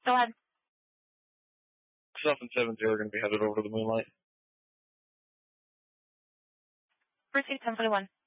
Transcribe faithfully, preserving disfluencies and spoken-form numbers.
Go ahead. Myself and seven zero are going to be headed over to the Moonlight. Proceed ten forty-one.